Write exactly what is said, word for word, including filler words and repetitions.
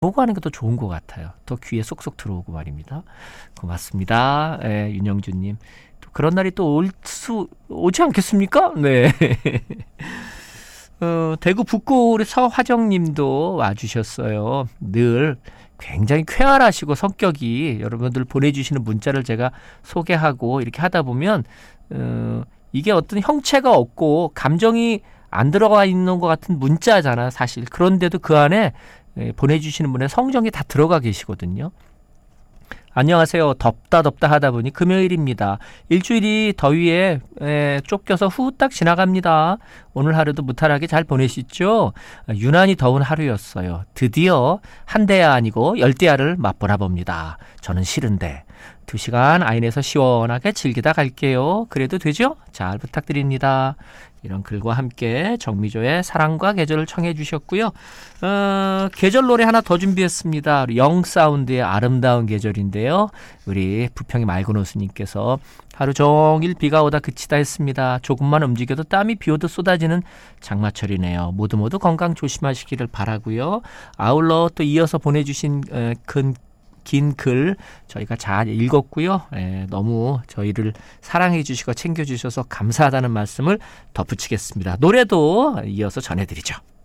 보고 하는 게 더 좋은 것 같아요. 더 귀에 쏙쏙 들어오고 말입니다. 고맙습니다. 예, 윤영주님. 또 그런 날이 또 올 수, 오지 않겠습니까? 네. 어, 대구 북구 우리 서화정님도 와주셨어요. 늘 굉장히 쾌활하시고 성격이 여러분들 보내주시는 문자를 제가 소개하고 이렇게 하다 보면 어, 이게 어떤 형체가 없고 감정이 안 들어가 있는 것 같은 문자잖아 사실. 그런데도 그 안에 보내주시는 분의 성정이 다 들어가 계시거든요. 안녕하세요. 덥다 덥다 하다 보니 금요일입니다. 일주일이 더위에 에, 쫓겨서 후딱 지나갑니다. 오늘 하루도 무탈하게 잘 보내시죠? 유난히 더운 하루였어요. 드디어 한 대야 아니고 열대야를 맛보나 봅니다. 저는 싫은데 두 시간 아인에서 시원하게 즐기다 갈게요. 그래도 되죠? 잘 부탁드립니다. 이런 글과 함께 정미조의 사랑과 계절을 청해 주셨고요. 어, 계절 노래 하나 더 준비했습니다. 영사운드의 아름다운 계절인데요. 우리 부평의 맑은호수님께서 하루 종일 비가 오다 그치다 했습니다. 조금만 움직여도 땀이 비오듯 쏟아지는 장마철이네요. 모두 모두 건강 조심하시기를 바라고요. 아울러 또 이어서 보내주신 어, 큰 긴 글 저희가 잘 읽었고요. 에, 너무 저희를 사랑해 주시고 챙겨 주셔서 감사하다는 말씀을 덧붙이겠습니다. 노래도 이어서 전해드리죠.